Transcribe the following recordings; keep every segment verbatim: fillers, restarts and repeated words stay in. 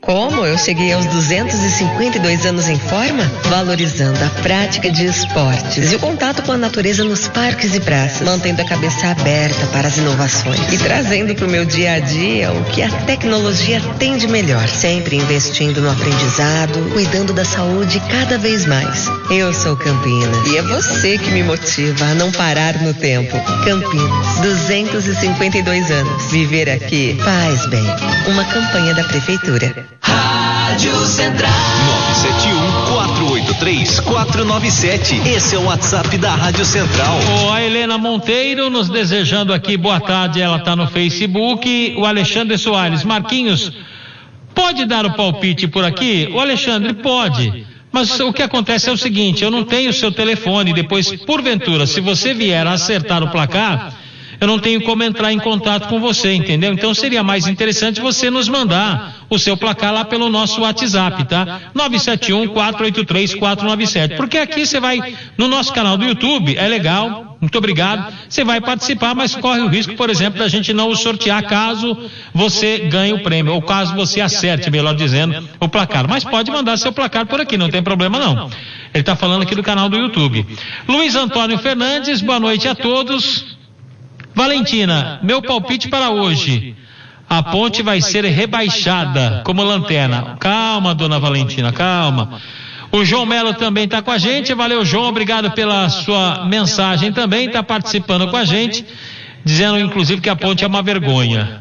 Como eu cheguei aos duzentos e cinquenta e dois anos em forma? Valorizando a prática de esportes e o contato com a natureza nos parques e praças, mantendo a cabeça aberta para as inovações e trazendo para o meu dia a dia o que a tecnologia tem de melhor, sempre investindo no aprendizado, cuidando da saúde cada vez mais. Eu sou Campinas e é você que me motiva a não parar no tempo. Campinas, duzentos e cinquenta e dois anos. Viver aqui faz bem. Uma campanha da Prefeitura. Rádio Central nove sete um, quatro oito três, quatro nove sete. Esse é o WhatsApp da Rádio Central. Oh, a Helena Monteiro nos desejando aqui boa tarde, ela está no Facebook. O Alexandre Soares, Marquinhos, pode dar o palpite por aqui? O Alexandre pode, mas o que acontece é o seguinte, eu não tenho o seu telefone, depois porventura se você vier a acertar o placar, eu não tenho como entrar em contato com você, entendeu? Então seria mais interessante você nos mandar o seu placar lá pelo nosso WhatsApp, tá? nove sete um, quatro oito três, quatro nove sete. Porque aqui você vai, no nosso canal do YouTube, é legal, muito obrigado, você vai participar, mas corre o risco, por exemplo, da gente não o sortear caso você ganhe o prêmio, ou caso você acerte, melhor dizendo, o placar. Mas pode mandar seu placar por aqui, não tem problema não. Ele está falando aqui do canal do YouTube. Luiz Antônio Fernandes, boa noite a todos. Valentina, meu palpite para hoje: a ponte vai ser rebaixada como lanterna. Calma, dona Valentina, calma. O João Melo também está com a gente. Valeu, João, obrigado pela sua mensagem também, está participando com a gente, dizendo inclusive que a ponte é uma vergonha.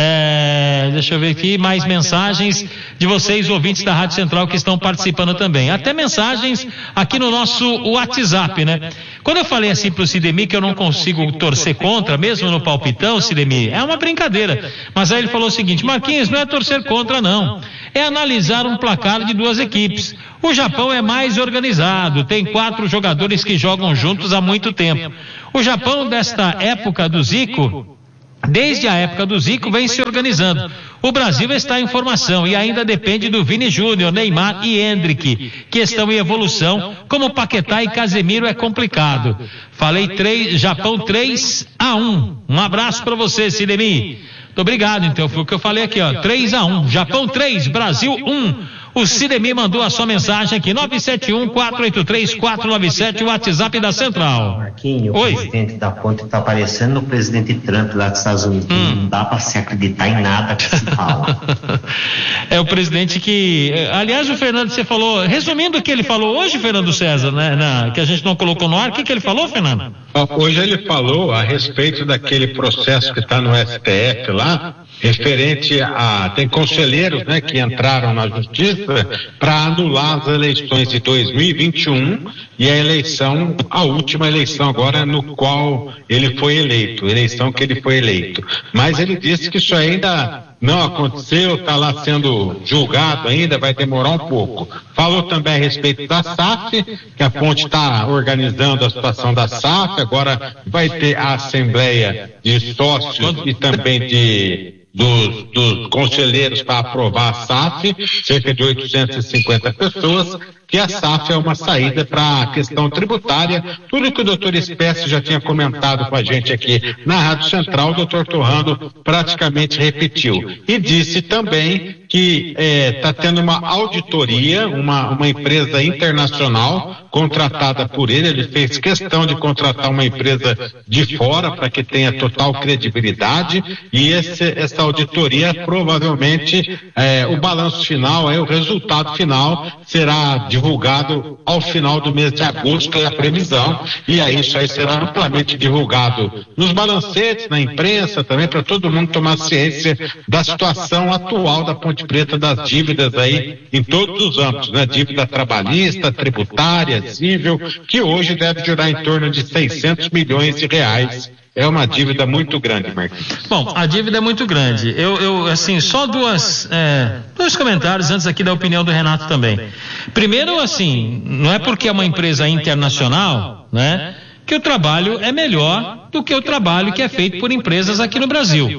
É, deixa eu ver aqui mais mensagens de vocês, ouvintes da Rádio Central, que estão participando também. Até mensagens aqui no nosso WhatsApp, né? Quando eu falei assim pro Sidemir que eu não consigo torcer contra, mesmo no palpitão, Sidemir, é uma brincadeira. Mas aí ele falou o seguinte: Marquinhos, não é torcer contra, não. É analisar um placar de duas equipes. O Japão é mais organizado, tem quatro jogadores que jogam juntos há muito tempo. O Japão desta época do Zico, desde a época do Zico, vem se organizando. O Brasil está em formação e ainda depende do Vini Júnior, Neymar e Endrick, que estão em evolução. Como Paquetá e Casemiro é complicado. Falei três, Japão três a um. Um abraço para você, Sidemir. Muito obrigado, então, foi o que eu falei aqui, ó, três a um, Japão três, Brasil um. O Sidemir mandou a sua mensagem aqui, nove sete um, quatro oito três, quatro nove sete, o WhatsApp da Central. Marquinhos, Oi. O presidente da ponte tá parecendo o presidente Trump lá dos Estados Unidos, hum. Não dá para se acreditar em nada que se fala. É o presidente que, aliás, o Fernando, você falou, resumindo o que ele falou hoje, Fernando César, né, na, que a gente não colocou no ar, o que que ele falou, Fernando? Hoje ele falou a respeito daquele processo que está no S T F lá, referente a, tem conselheiros, né, que entraram na justiça para anular as eleições de dois mil e vinte e um e a eleição, a última eleição agora no qual ele foi eleito, eleição que ele foi eleito. Mas ele disse que isso ainda não aconteceu, está lá sendo julgado ainda, vai demorar um pouco. Falou também a respeito da S A F, que a ponte está organizando a situação da S A F, agora vai ter a assembleia de sócios e também de Dos, dos conselheiros para aprovar a S A F, cerca de oitocentas e cinquenta pessoas, que a S A F é uma saída para a questão tributária, tudo que o doutor Espécie já tinha comentado com a gente aqui na Rádio Central, o doutor Torrando praticamente repetiu. E disse também que está é, tendo uma auditoria, uma, uma empresa internacional contratada por ele, ele fez questão de contratar uma empresa de fora para que tenha total credibilidade, e esse, essa auditoria provavelmente é, o balanço final, aí, o resultado final será divulgado ao final do mês de agosto, é a previsão, e aí isso aí será amplamente divulgado nos balancetes, na imprensa também, para todo mundo tomar ciência da situação atual da Ponte Preta, das dívidas aí em todos os âmbitos, né? Dívida trabalhista, tributária, civil, que hoje deve girar em torno de seiscentos milhões de reais. É uma dívida muito grande, Marquinhos. Bom, a dívida é muito grande. Eu, eu assim, só duas, é, dois comentários antes aqui da opinião do Renato também. Primeiro, assim, não é porque é uma empresa internacional, né, que o trabalho é melhor do que o trabalho que é feito por empresas aqui no Brasil.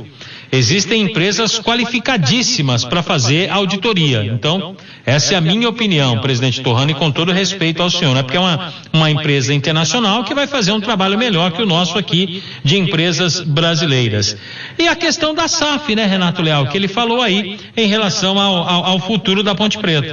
existem empresas qualificadíssimas para fazer auditoria. Então, essa é a minha opinião, presidente Torrano, e com todo respeito ao senhor, né? Porque é uma, uma empresa internacional que vai fazer um trabalho melhor que o nosso aqui de empresas brasileiras. E a questão da S A F, né, Renato Leal, que ele falou aí em relação ao, ao, ao futuro da Ponte Preta.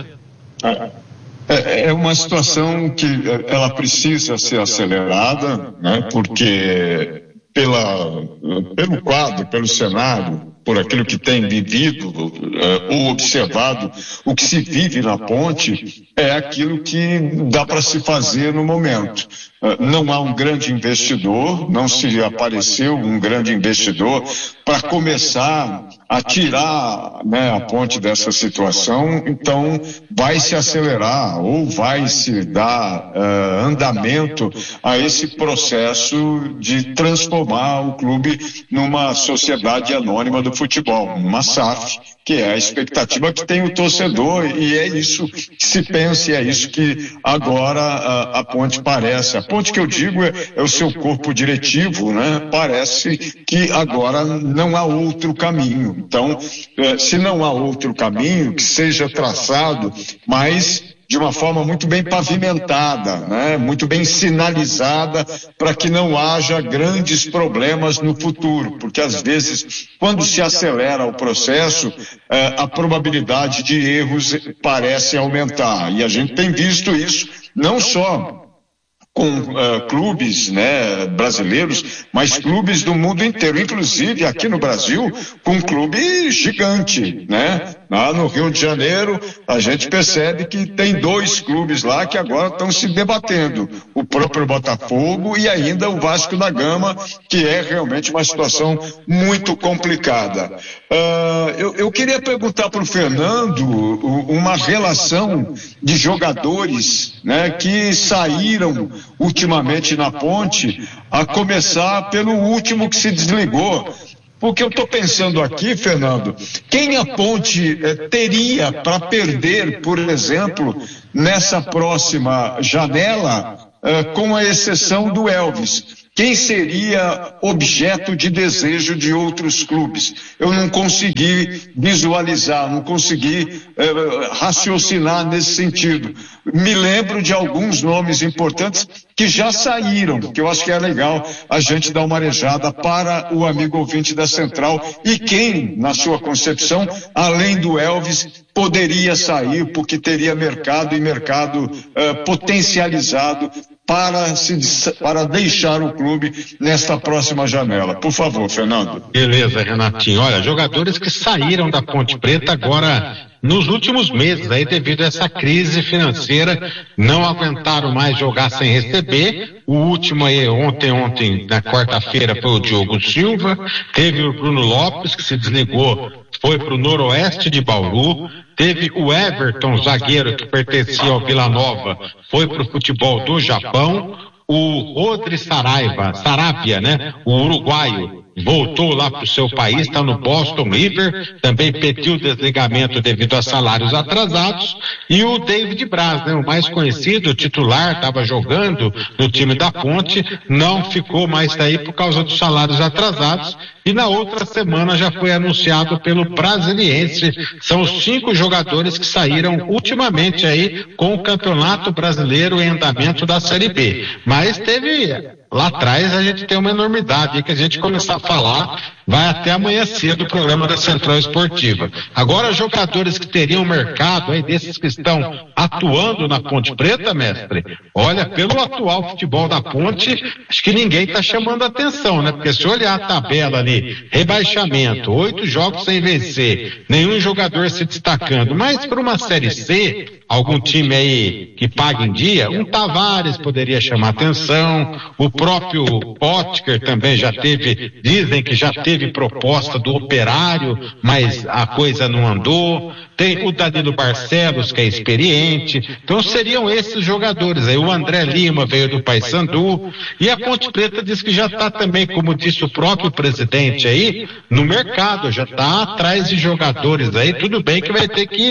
É, é uma situação que ela precisa ser acelerada, né, porque pela, pelo quadro, pelo cenário, por aquilo que tem vivido uh, ou observado, o que se vive na ponte é aquilo que dá para se fazer no momento. Uh, não há um grande investidor, não se apareceu um grande investidor para começar a tirar, né, a ponte dessa situação, então vai se acelerar ou vai se dar uh, andamento a esse processo de transformar o clube numa sociedade anônima do futebol, uma S A F, que é a expectativa que tem o torcedor, e é isso que se pensa, e é isso que agora a, a ponte parece. A ponte que eu digo é, é o seu corpo diretivo, né? Parece que agora não há outro caminho. Então, eh, se não há outro caminho, que seja traçado, mas de uma forma muito bem pavimentada, né? Muito bem sinalizada, para que não haja grandes problemas no futuro, porque às vezes, quando se acelera o processo, eh, a probabilidade de erros parece aumentar, e a gente tem visto isso não só com uh, clubes, né, brasileiros, mas clubes do mundo inteiro, inclusive aqui no Brasil, com um clube gigante, né? Lá no Rio de Janeiro, a gente percebe que tem dois clubes lá que agora estão se debatendo, o próprio Botafogo e ainda o Vasco da Gama, que é realmente uma situação muito complicada. Uh, eu, eu queria perguntar para o Fernando uma relação de jogadores, né, que saíram ultimamente na ponte, a começar pelo último que se desligou. Porque eu estou pensando aqui, Fernando, quem a ponte eh, teria para perder, por exemplo, nessa próxima janela, eh, com a exceção do Elvis? Quem seria objeto de desejo de outros clubes? Eu não consegui visualizar, não consegui eh, raciocinar nesse sentido. Me lembro de alguns nomes importantes que já saíram, que eu acho que é legal a gente dar uma arejada para o amigo ouvinte da Central. E quem, na sua concepção, além do Elvis, poderia sair porque teria mercado e mercado eh, potencializado para, se, para deixar o clube nesta próxima janela. Por favor, Fernando. Beleza, Renatinho. Olha, jogadores que saíram da Ponte Preta agora nos últimos meses, aí devido a essa crise financeira, não aguentaram mais jogar sem receber. O último aí, ontem, ontem, na quarta-feira, foi o Diogo Silva. Teve o Bruno Lopes, que se desligou, foi para o Noroeste de Bauru. Teve o Everton, zagueiro, que pertencia ao Vila Nova, foi para o futebol do Japão. O Rodri Saraiva, Saravia, né? O uruguaio, voltou lá para o seu país, está no Boston River, também pediu desligamento devido a salários atrasados. E o David Braz, né? O mais conhecido, o titular, estava jogando no time da Ponte, não ficou mais daí por causa dos salários atrasados. E na outra semana já foi anunciado pelo Brasiliense. São os cinco jogadores que saíram ultimamente aí com o Campeonato Brasileiro em andamento da Série B. Mas teve, lá atrás a gente tem uma enormidade, que a gente começar a falar, vai até amanhã cedo o programa da Central Esportiva. Agora, jogadores que teriam mercado aí, desses que estão atuando na Ponte Preta, mestre, olha, pelo atual futebol da Ponte, acho que ninguém está chamando a atenção, né? Porque se olhar a tabela ali, rebaixamento, oito jogos sem vencer, nenhum jogador se destacando, mas para uma Série C, algum time aí que paga em dia, um Tavares poderia chamar atenção, o próprio Potker também já teve, dizem que já teve proposta do Operário, mas a coisa não andou. Tem o Danilo Barcelos, que é experiente. Então seriam esses jogadores aí. O André Lima veio do Paysandu, e a Ponte Preta diz que já está também, como disse o próprio presidente aí, no mercado, já está atrás de jogadores aí. Tudo bem que vai ter que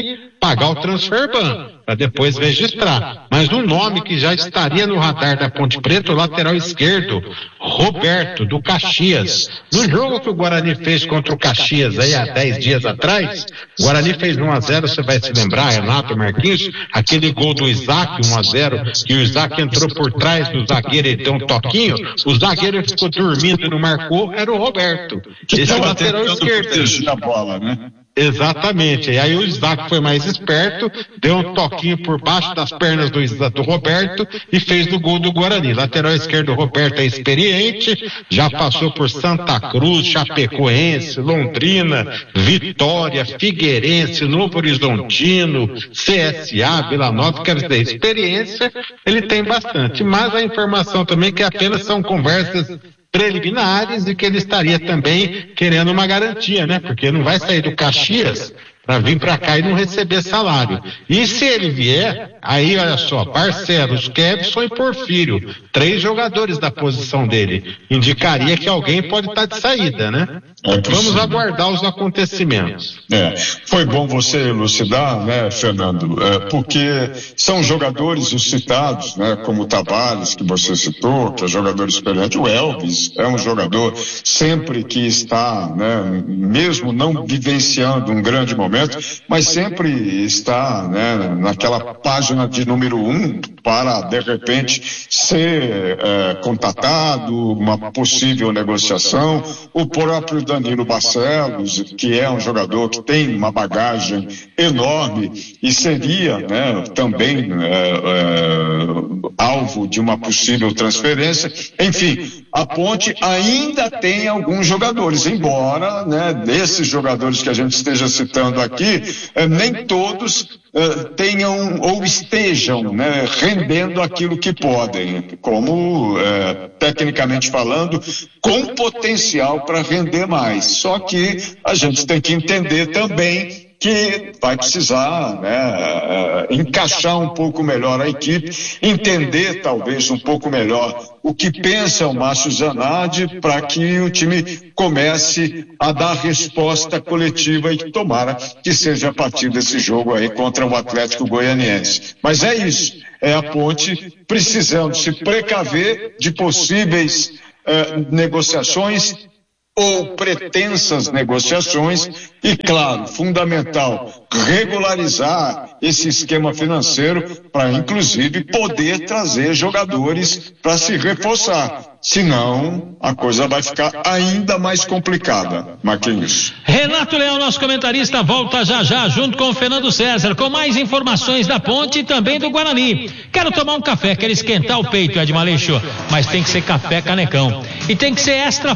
pagar o transfer ban, para depois registrar. Mas um nome que já estaria no radar da Ponte Preta, o lateral esquerdo, Roberto, do Caxias. No jogo que o Guarani fez contra o Caxias aí há dez dias atrás, o Guarani fez um a zero, você vai se lembrar, Renato, Marquinhos, aquele gol do Isaac, um a zero, que o Isaac entrou por trás do zagueiro e deu um toquinho, o zagueiro ficou dormindo e não marcou, era o Roberto. Esse é o lateral esquerdo. A bola, né? Exatamente. E aí o Isaac foi mais esperto, deu um toquinho por baixo das pernas do, do Roberto e fez o gol do Guarani. Lateral esquerdo, Roberto é experiente, já passou por Santa Cruz, Chapecoense, Londrina, Vitória, Figueirense, Novo Horizontino, C S A, Vila Nova. Quer dizer, experiência ele tem bastante, mas a informação também que apenas são conversas preliminares e que ele estaria também querendo uma garantia, né? Porque não vai sair do Caxias para vir para cá e não receber salário. E se ele vier, aí olha só, Barcelos, Kevson e Porfírio, três jogadores da posição dele. Indicaria que alguém pode estar de saída, né? É Vamos aguardar os acontecimentos. É, foi bom você elucidar, né, Fernando? É, porque são jogadores os citados, né, como o Tavares, que você citou, que é jogador experiente. O Elvis é um jogador sempre que está, né, mesmo não vivenciando um grande momento, mas sempre está, né, naquela página de número um para, de repente, ser é, contatado, uma possível negociação. O próprio Danilo Barcelos, que é um jogador que tem uma bagagem enorme e seria, né, também é, é, alvo de uma possível transferência. Enfim, a Ponte ainda tem alguns jogadores, embora, né, desses jogadores que a gente esteja citando aqui, eh, nem todos eh, tenham ou estejam, né, rendendo aquilo que podem, como, eh, tecnicamente falando, com potencial para render mais. Só que a gente tem que entender também que vai precisar, né, encaixar um pouco melhor a equipe, entender talvez um pouco melhor o que pensa o Márcio Zanardi para que o time comece a dar resposta coletiva e que tomara que seja a partir desse jogo aí contra o Atlético Goianiense. Mas é isso, é a Ponte precisando se precaver de possíveis eh, negociações ou pretensas negociações e, claro, fundamental, regularizar esse esquema financeiro para, inclusive, poder trazer jogadores para se reforçar. Senão, a coisa vai ficar ainda mais complicada. Marquinhos. Renato Leão, nosso comentarista, volta já já junto com o Fernando César com mais informações da Ponte e também do Guarani. Quero tomar um café, quero esquentar o peito, Edmaleixo, mas tem que ser café canecão. E tem que ser extra